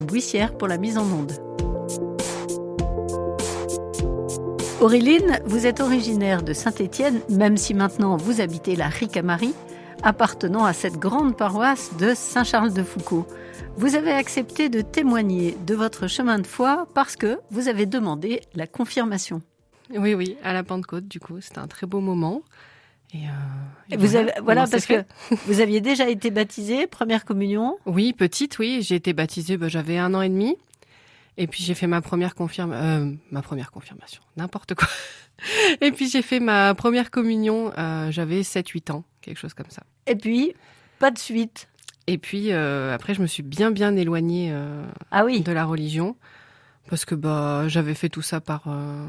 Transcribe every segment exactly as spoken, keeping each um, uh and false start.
Buissière pour la mise en onde. Auréline, vous êtes originaire de Saint-Étienne, même si maintenant vous habitez la Ricamarie, appartenant à cette grande paroisse de Saint-Charles-de-Foucauld. Vous avez accepté de témoigner de votre chemin de foi parce que vous avez demandé la confirmation. Oui, oui, à la Pentecôte, du coup, c'était un très beau moment. Et, euh, et vous voilà, avez, voilà parce que vous aviez déjà été baptisée, première communion. Oui, petite, oui, j'ai été baptisée, ben, j'avais un an et demi. Et puis j'ai fait ma première confirmation, euh, ma première confirmation, n'importe quoi. Et puis j'ai fait ma première communion, euh, j'avais sept huit ans, quelque chose comme ça. Et puis, pas de suite. Et puis euh, après, je me suis bien bien éloignée euh, ah oui. de la religion parce que bah j'avais fait tout ça par euh,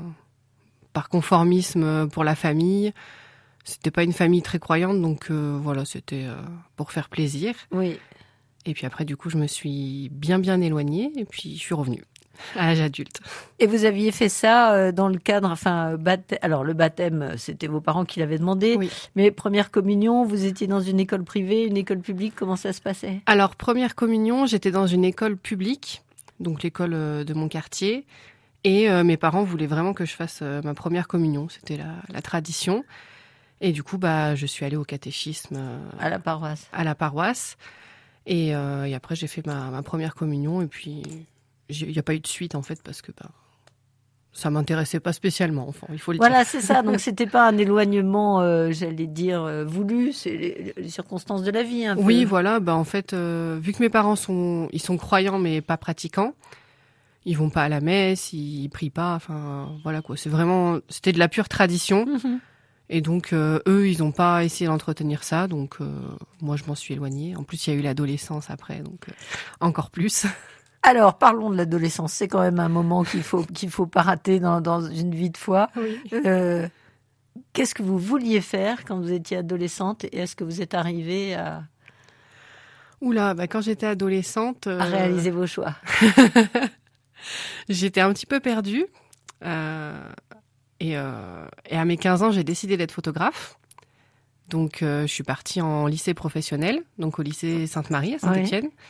par conformisme pour la famille. C'était pas une famille très croyante, donc euh, voilà, c'était euh, pour faire plaisir. Oui. Et puis après, du coup, je me suis bien bien éloignée et puis je suis revenue à l'âge adulte. Et vous aviez fait ça dans le cadre, enfin, baptême, alors le baptême, c'était vos parents qui l'avaient demandé, oui. Mais première communion, vous étiez dans une école privée, une école publique, comment ça se passait ? Alors, première communion, j'étais dans une école publique, donc l'école de mon quartier, et euh, mes parents voulaient vraiment que je fasse euh, ma première communion, c'était la, la tradition. Et du coup, bah, je suis allée au catéchisme. Euh, à la paroisse. À la paroisse. Et, euh, et après, j'ai fait ma, ma première communion. Et puis, il n'y a pas eu de suite, en fait, parce que bah, ça ne m'intéressait pas spécialement. Enfin, il faut le voilà, dire. c'est ça. Donc, ce n'était pas un éloignement, euh, j'allais dire, euh, voulu. C'est les, les circonstances de la vie, un peu. Oui, voilà. Bah, en fait, euh, vu que mes parents sont, ils sont croyants, mais pas pratiquants, ils ne vont pas à la messe, ils ne prient pas. Enfin, voilà, quoi. C'est vraiment... C'était de la pure tradition. Mm-hmm. Et donc, euh, eux, ils n'ont pas essayé d'entretenir ça. Donc, euh, moi, je m'en suis éloignée. En plus, il y a eu l'adolescence après, donc euh, encore plus. Alors, parlons de l'adolescence. C'est quand même un moment qu'il faut qu'il faut pas rater dans, dans une vie de foi. Oui. Euh, qu'est-ce que vous vouliez faire quand vous étiez adolescente et est-ce que vous êtes arrivée à... Oula, bah, quand j'étais adolescente... Euh... À réaliser vos choix. J'étais un petit peu perdue. Euh... Et, euh, et à mes quinze ans, j'ai décidé d'être photographe. Donc, euh, je suis partie en lycée professionnel, donc au lycée Sainte-Marie à Saint-Étienne. Oui.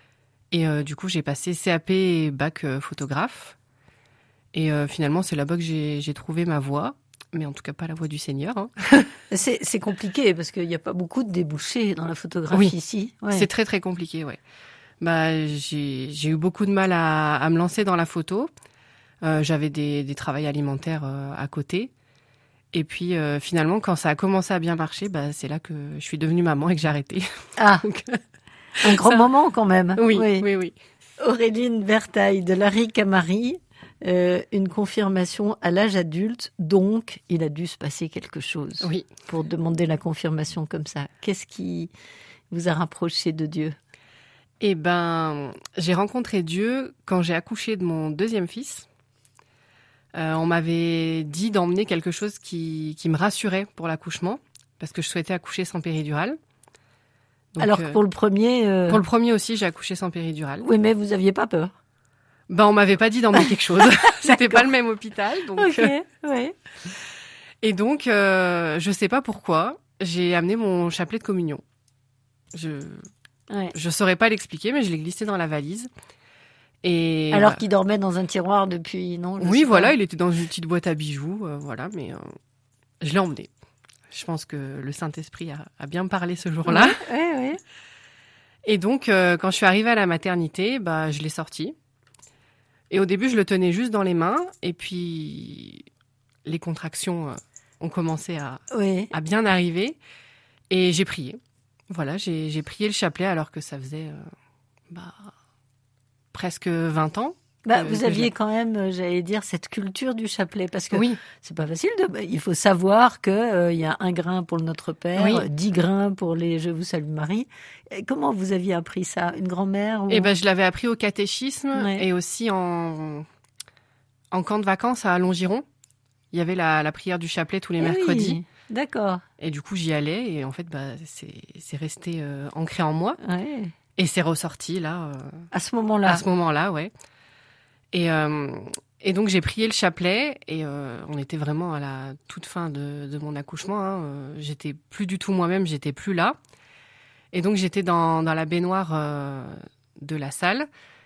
Et euh, du coup, j'ai passé C A P et bac euh, photographe. Et euh, finalement, c'est là-bas que j'ai, j'ai trouvé ma voie. Mais en tout cas, pas la voie du Seigneur. Hein. c'est, c'est compliqué parce qu'il n'y a pas beaucoup de débouchés dans la photographie oui, ici. Ouais. C'est très, très compliqué, ouais. Bah, j'ai, j'ai eu beaucoup de mal à, à me lancer dans la photo. Euh, j'avais des, des travails alimentaires euh, à côté. Et puis, euh, finalement, quand ça a commencé à bien marcher, bah, c'est là que je suis devenue maman et que j'ai arrêté. Ah, donc, un grand ça... moment quand même. Oui, oui, oui. oui. Auréline Bertaille de la Ricamarie, euh, une confirmation à l'âge adulte. Donc, il a dû se passer quelque chose oui. pour demander la confirmation comme ça. Qu'est-ce qui vous a rapproché de Dieu ? Eh ben, j'ai rencontré Dieu quand j'ai accouché de mon deuxième fils. Euh, on m'avait dit d'emmener quelque chose qui, qui me rassurait pour l'accouchement, parce que je souhaitais accoucher sans péridurale. Donc, alors que euh, pour le premier... Euh... Pour le premier aussi, j'ai accouché sans péridurale. Oui, mais vous n'aviez pas peur ? Ben, on m'avait pas dit d'emmener quelque chose. C'était pas le même hôpital. Donc, ok, euh... oui. Et donc, euh, je sais pas pourquoi, j'ai amené mon chapelet de communion. Je ouais. je saurais pas l'expliquer, mais je l'ai glissé dans la valise. Et alors bah, qu'il dormait dans un tiroir depuis, non oui, voilà, pas. Il était dans une petite boîte à bijoux, euh, voilà, mais euh, je l'ai emmené. Je pense que le Saint-Esprit a, a bien parlé ce jour-là. Oui, oui, oui. Et donc, euh, quand je suis arrivée à la maternité, bah, je l'ai sorti. Et au début, je le tenais juste dans les mains, et puis les contractions euh, ont commencé à, oui. à bien arriver, et j'ai prié. Voilà, j'ai, j'ai prié le chapelet alors que ça faisait... Euh, bah, presque vingt ans. Bah, vous aviez quand même, j'allais dire, cette culture du chapelet, parce que oui. c'est pas facile. De, il faut savoir qu'il euh, y a un grain pour le Notre Père, oui. dix grains pour les Je vous salue Marie. Et comment vous aviez appris ça ? Une grand-mère ou... Eh ben, je l'avais appris au catéchisme ouais. et aussi en, en camp de vacances à Longiron. Il y avait la, la prière du chapelet tous les eh mercredis. Oui. D'accord. Et du coup, j'y allais et en fait, bah, c'est, c'est resté euh, ancré en moi. Ouais. Et c'est ressorti là. Euh, à ce moment-là. À ce moment-là, ouais. Et, euh, et donc j'ai prié le chapelet et euh, on était vraiment à la toute fin de, de mon accouchement. Hein. Euh, j'étais plus du tout moi-même, j'étais plus là. Et donc j'étais dans, dans la baignoire euh, de la salle